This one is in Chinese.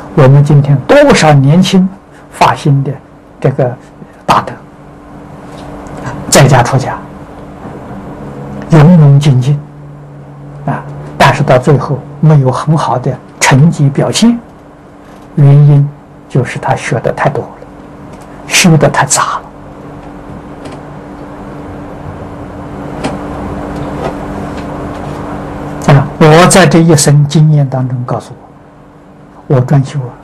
我们今天多少年轻发心的这个大德，在家出家，勇勇精进啊，但是到最后没有很好的成绩表现，原因就是他学的太多了，修的太杂了。我在这一生经验当中告诉我，我专修啊，